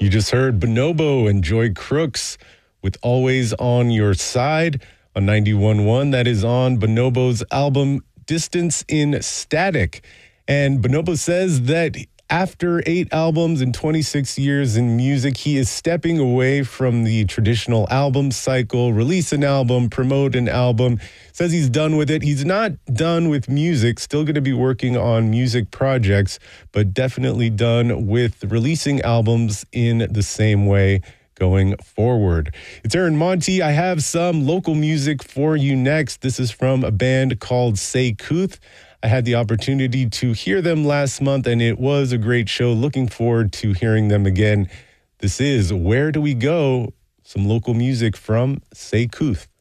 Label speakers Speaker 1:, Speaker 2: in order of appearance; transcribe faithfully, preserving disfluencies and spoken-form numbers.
Speaker 1: You just heard Bonobo and Joy Crooks with Always on Your Side on ninety-one point one. That is on Bonobo's album Distance in Static. And Bonobo says that after eight albums and twenty-six years in music, he is stepping away from the traditional album cycle, release an album, promote an album. Says he's done with it. He's not done with music, still going to be working on music projects, but definitely done with releasing albums in the same way going forward. It's Aaron Monty. I have some local music for you next. This is from a band called Seikuth. I had the opportunity to hear them last month, and it was a great show. Looking forward to hearing them again. This is Where Do We Go? Some local music from Seikuth.